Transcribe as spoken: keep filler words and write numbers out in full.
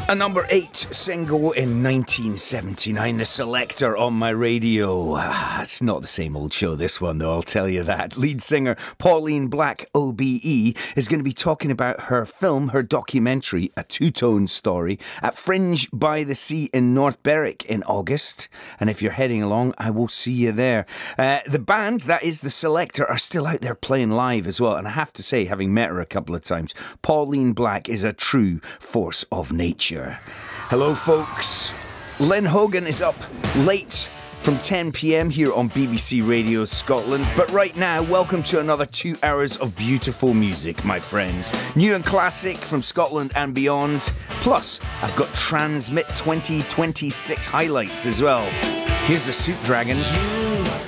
A number eight single in nineteen seventy-nine, The Selector on my radio. Ah, it's not the same old show, this one, though, I'll tell you that. Lead singer Pauline Black, O B E, is going to be talking about her film, her documentary, A Two-Tone Story, at Fringe by the Sea in North Berwick in August. And if you're heading along, I will see you there. Uh, the band, that is The Selector, are still out there playing live as well. And I have to say, having met her a couple of times, Pauline Black is a true force of nature. Hello, folks. Lynn Hogan is up late from ten p.m. here on B B C Radio Scotland. But right now, welcome to another two hours of beautiful music, my friends. New and classic from Scotland and beyond. Plus, I've got Transmit twenty twenty-six highlights as well. Here's the Soup Dragons.